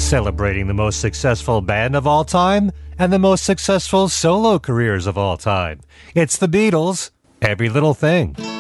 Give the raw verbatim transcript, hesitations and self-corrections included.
celebrating the most successful band of all time and the most successful solo careers of all time. It's the Beatles, Every Little Thing.